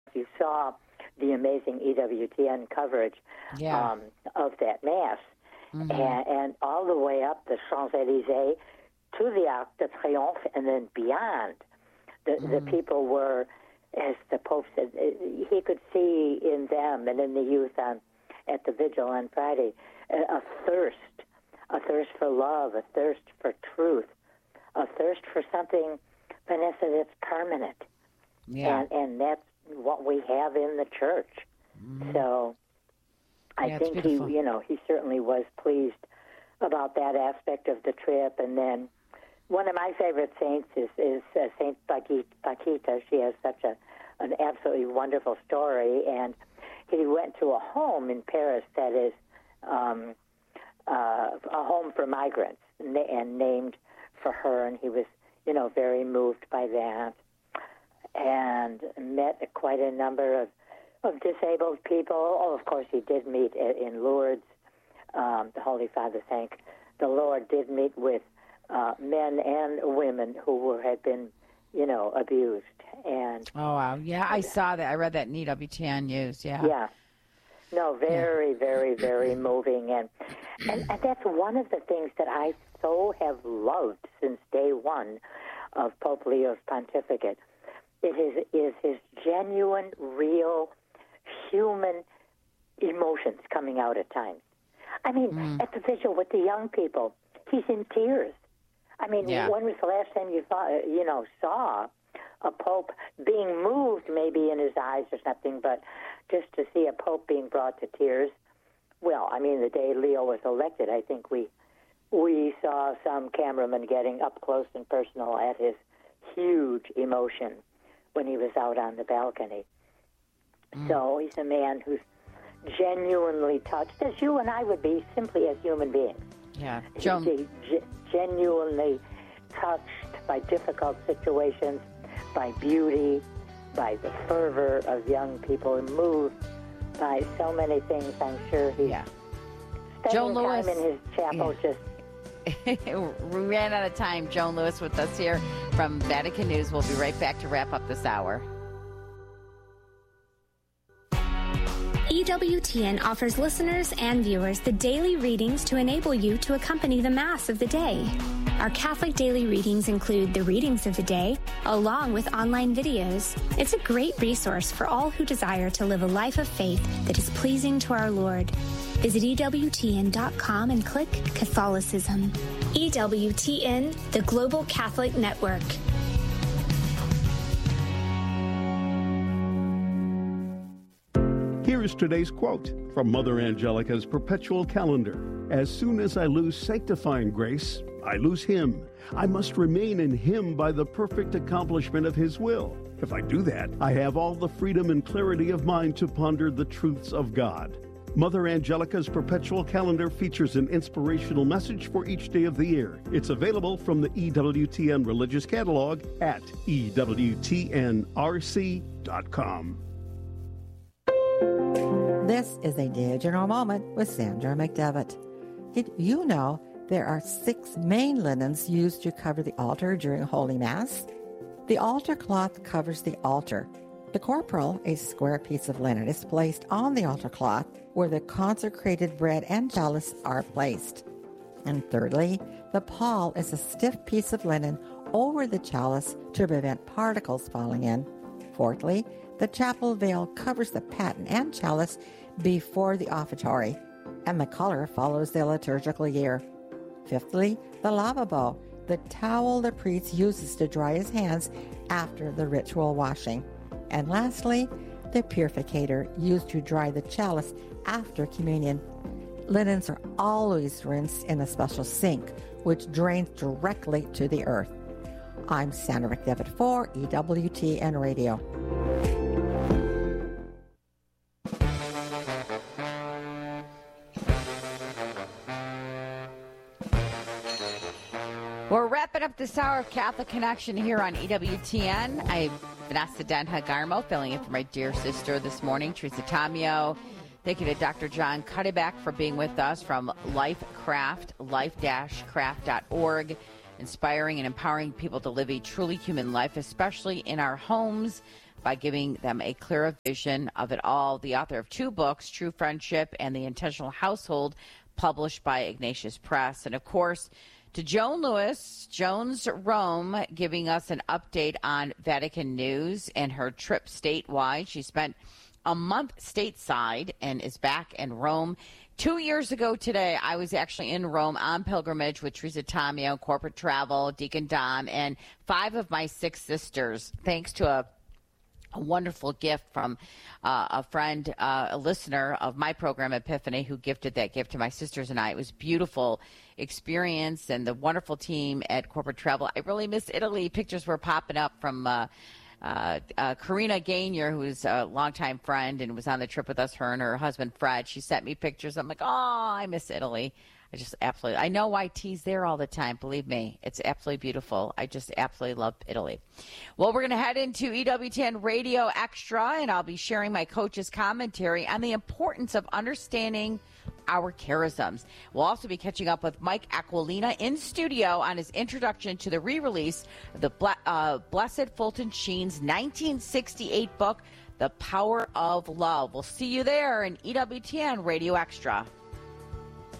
you saw the amazing EWTN coverage of that Mass, and all the way up the Champs-Élysées to the Arc de Triomphe and then beyond. The people were, as the Pope said, he could see in them and in the youth at the vigil on Friday a thirst for love, a thirst for truth, a thirst for something, Vanessa, that's permanent. Yeah. And that's what we have in the church. So I think he certainly was pleased about that aspect of the trip. And then one of my favorite saints is Saint Paquita. She has such an absolutely wonderful story. And he went to a home in Paris that is a home for migrants and named for her. And he was, very moved by that. And met quite a number of disabled people. Oh, of course, he did meet in Lourdes. The Holy Father, thank the Lord, did meet with men and women who had been, abused. And oh, wow. Yeah, I saw that. I read that in EWTN News, yeah. Yeah. No, very, very, very moving. And that's one of the things that I so have loved since day one of Pope Leo's pontificate. It is his genuine, real, human emotions coming out at times. I mean, at the vigil with the young people, he's in tears. I mean, when was the last time you saw a pope being moved, maybe in his eyes or something, but just to see a pope being brought to tears? Well, I mean, the day Leo was elected, I think we saw some cameramen getting up close and personal at his huge emotion when he was out on the balcony. So he's a man who's genuinely touched, as you and I would be simply as human beings. Yeah, He's genuinely touched by difficult situations, by beauty, by the fervor of young people, moved by so many things. I'm sure he's spending time in his chapel just... We ran out of time. Joan Lewis with us here from Vatican News. We'll be right back to wrap up this hour. EWTN offers listeners and viewers the daily readings to enable you to accompany the Mass of the day. Our Catholic daily readings include the readings of the day, along with online videos. It's a great resource for all who desire to live a life of faith that is pleasing to our Lord. Visit EWTN.com and click Catholicism. EWTN, the Global Catholic Network. Here is today's quote from Mother Angelica's Perpetual Calendar. As soon as I lose sanctifying grace, I lose Him. I must remain in Him by the perfect accomplishment of His will. If I do that, I have all the freedom and clarity of mind to ponder the truths of God. Mother Angelica's Perpetual Calendar features an inspirational message for each day of the year. It's available from the EWTN Religious Catalog at EWTNRC.com. This is a Diagonal Moment with Sandra McDevitt. Did you know there are 6 main linens used to cover the altar during Holy Mass? The altar cloth covers the altar. The corporal, a square piece of linen, is placed on the altar cloth where the consecrated bread and chalice are placed. And thirdly, the pall is a stiff piece of linen over the chalice to prevent particles falling in. Fourthly, the chapel veil covers the paten and chalice before the offertory, and the color follows the liturgical year. Fifthly, the lavabo, the towel the priest uses to dry his hands after the ritual washing. And lastly, the purificator used to dry the chalice after communion. Linens are always rinsed in a special sink, which drains directly to the earth. I'm Sandra McDevitt for EWTN Radio. We're wrapping up this hour of Catholic Connection here on EWTN. I'm Vanessa Denha-Garmo, filling in for my dear sister this morning, Teresa Tomeo. Thank you to Dr. John Cuddeback for being with us from LifeCraft, life-craft.org, inspiring and empowering people to live a truly human life, especially in our homes. by giving them a clearer vision of it all. The author of 2 books, True Friendship and The Intentional Household, published by Ignatius Press. And, of course, to Joan Lewis, Joan's Rome, giving us an update on Vatican news and her trip statewide. She spent a month stateside and is back in Rome. 2 years ago today, I was actually in Rome on pilgrimage with Teresa Tamio, Corporate Travel, Deacon Dom, and 5 of my 6 sisters, thanks to a wonderful gift from a friend, a listener of my program, Epiphany, who gifted that gift to my sisters and I. It was a beautiful experience, and the wonderful team at Corporate Travel. I really miss Italy. Pictures were popping up from Karina Gainier, who's a longtime friend and was on the trip with us, her and her husband, Fred. She sent me pictures. I'm like, oh, I miss Italy. I know why T's there all the time. Believe me, it's absolutely beautiful. I just absolutely love Italy. Well, we're going to head into EWTN Radio Extra, and I'll be sharing my coach's commentary on the importance of understanding our charisms. We'll also be catching up with Mike Aquilina in studio on his introduction to the re-release of the Blessed Fulton Sheen's 1968 book, The Power of Love. We'll see you there in EWTN Radio Extra.